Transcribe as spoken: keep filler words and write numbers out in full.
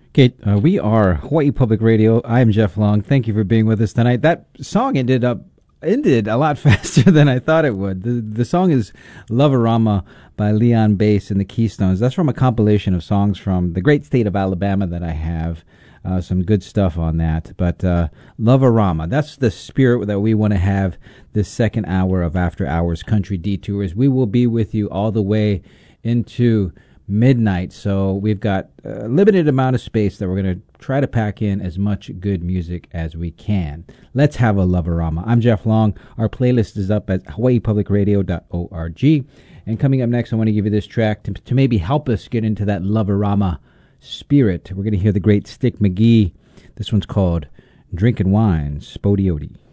Okay, uh, we are Hawaii Public Radio. I am Jeff Long. Thank you for being with us tonight. That song ended up ended a lot faster than I thought it would. The the song is Love-A-Rama by Leon Bass and the Keystones. That's from a compilation of songs from the great state of Alabama that I have. Uh, some good stuff on that. But uh, Love-A-Rama, that's the spirit that we want to have this second hour of After Hours Country Detours. We will be with you all the way into midnight, so we've got a limited amount of space that we're going to try to pack in as much good music as we can. Let's have a Love-A-Rama. I'm Jeff Long. Our playlist is up at hawaii public radio dot org. And coming up next, I want to give you this track to, to maybe help us get into that Love-A-Rama spirit. We're going to hear the great Stick McGee. This one's called Drinking Wine, Spodioti.